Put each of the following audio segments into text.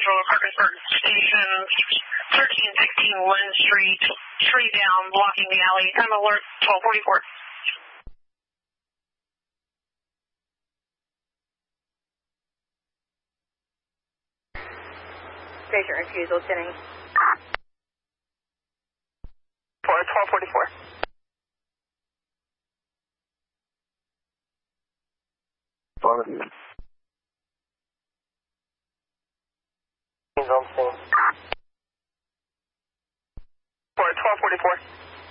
Central Parkersburg Station, 1316 Lynn Street, tree down, blocking the alley. Time alert, 1244. Station refusal, Jennings. For 1244. On scene. For 1244.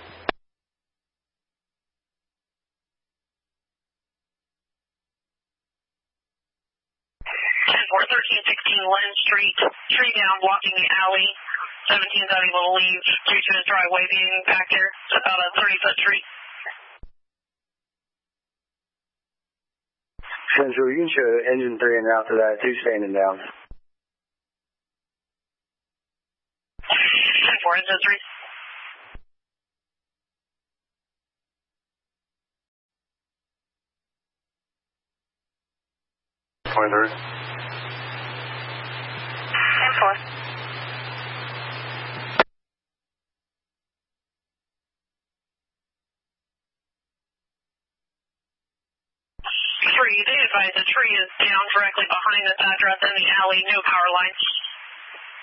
For 1316 Lynn Street, tree down, blocking the alley. 17's unable to leave due to his driveway being back there. It's about a 30-foot tree. Central, you can show engine 3 en route to that, 2 standing down. 10-4, engine 3. Pointer. 10-4. They advise the tree is down directly behind this address in the alley, no power lines.